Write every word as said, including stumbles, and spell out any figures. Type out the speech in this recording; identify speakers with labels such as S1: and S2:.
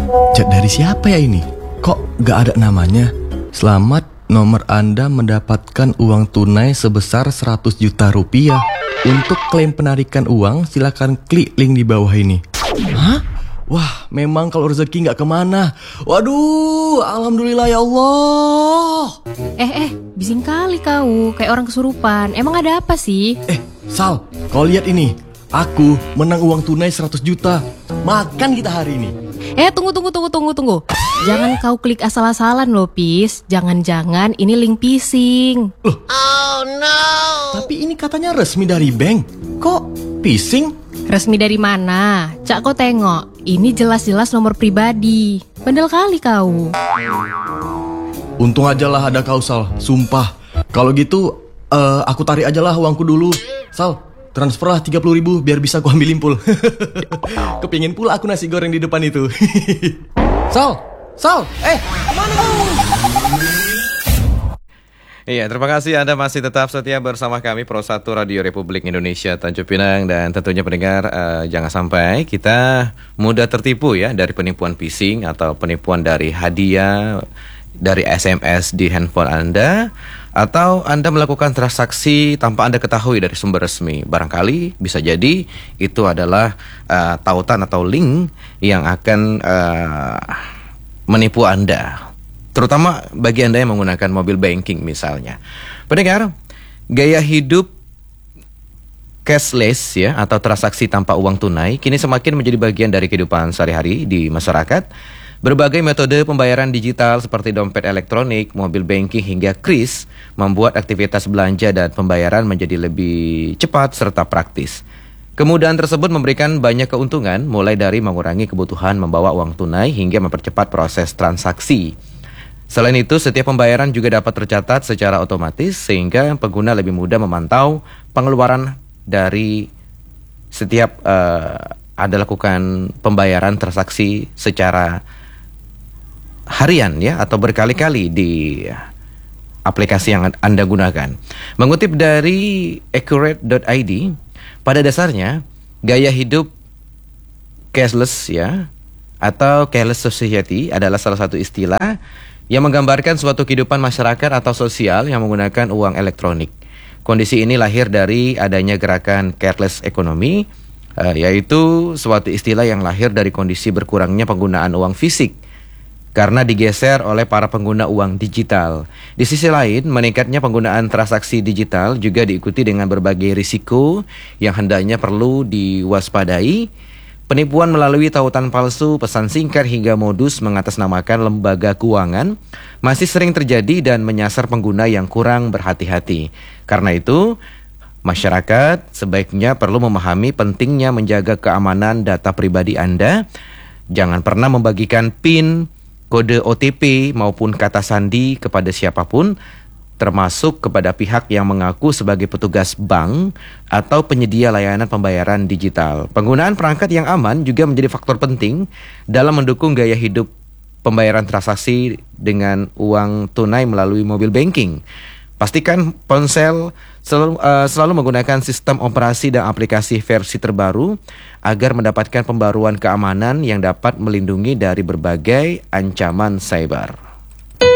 S1: Chat dari siapa ya ini? Kok gak ada namanya? Selamat, nomor Anda mendapatkan uang tunai sebesar seratus juta rupiah. Untuk klaim penarikan uang, silakan klik link di bawah ini. Hah? Wah, memang kalau rezeki gak kemana. Waduh, alhamdulillah ya Allah.
S2: Eh, eh, bising kali kau, kayak orang kesurupan. Emang ada apa sih?
S1: Eh, Sal, kau lihat ini. Aku menang uang tunai seratus juta. Makan kita hari ini.
S2: Eh, tunggu, tunggu, tunggu, tunggu, tunggu. Jangan kau klik asal-asalan loh, Pis. Jangan-jangan ini link phishing.
S1: Loh? Oh no. Tapi ini katanya resmi dari bank. Kok phishing?
S2: Resmi dari mana? Cak, kau tengok. Ini jelas-jelas nomor pribadi. Bandel kali kau.
S1: Untung aja lah ada kau, Sal. Sumpah. Kalau gitu, uh, aku tarik aja lah uangku dulu. Sal, transfer lah tiga puluh ribu biar bisa aku ambilin pul. Kepingin pula aku nasi goreng di depan itu. Sal, Sal, eh, kemana kau?
S3: Iya, terima kasih Anda masih tetap setia bersama kami Pro satu Radio Republik Indonesia Tanjung Pinang. Dan tentunya pendengar, uh, jangan sampai kita mudah tertipu ya dari penipuan phishing atau penipuan dari hadiah dari S M S di handphone Anda, atau Anda melakukan transaksi tanpa Anda ketahui dari sumber resmi. Barangkali bisa jadi itu adalah uh, tautan atau link yang akan uh, menipu Anda, terutama bagi Anda yang menggunakan mobil banking misalnya. Pendengar, gaya hidup cashless ya atau transaksi tanpa uang tunai kini semakin menjadi bagian dari kehidupan sehari-hari di masyarakat. Berbagai metode pembayaran digital seperti dompet elektronik, mobil banking hingga kris membuat aktivitas belanja dan pembayaran menjadi lebih cepat serta praktis. Kemudahan tersebut memberikan banyak keuntungan, mulai dari mengurangi kebutuhan membawa uang tunai hingga mempercepat proses transaksi. Selain itu, setiap pembayaran juga dapat tercatat secara otomatis sehingga pengguna lebih mudah memantau pengeluaran dari setiap uh, Anda lakukan pembayaran transaksi secara harian ya atau berkali-kali di aplikasi yang Anda gunakan. Mengutip dari accurate dot i d, pada dasarnya gaya hidup cashless ya atau cashless society adalah salah satu istilah yang menggambarkan suatu kehidupan masyarakat atau sosial yang menggunakan uang elektronik. Kondisi ini lahir dari adanya gerakan cashless economy, uh, yaitu suatu istilah yang lahir dari kondisi berkurangnya penggunaan uang fisik karena digeser oleh para pengguna uang digital. Di sisi lain, meningkatnya penggunaan transaksi digital juga diikuti dengan berbagai risiko yang hendaknya perlu diwaspadai. Penipuan melalui tautan palsu, pesan singkat hingga modus mengatasnamakan lembaga keuangan masih sering terjadi dan menyasar pengguna yang kurang berhati-hati. Karena itu, masyarakat sebaiknya perlu memahami pentingnya menjaga keamanan data pribadi Anda. Jangan pernah membagikan PIN, kode O T P maupun kata sandi kepada siapapun, termasuk kepada pihak yang mengaku sebagai petugas bank atau penyedia layanan pembayaran digital. Penggunaan perangkat yang aman juga menjadi faktor penting dalam mendukung gaya hidup pembayaran transaksi dengan uang tunai melalui mobil banking. Pastikan ponsel selalu, uh, selalu menggunakan sistem operasi dan aplikasi versi terbaru agar mendapatkan pembaruan keamanan yang dapat melindungi dari berbagai ancaman cyber.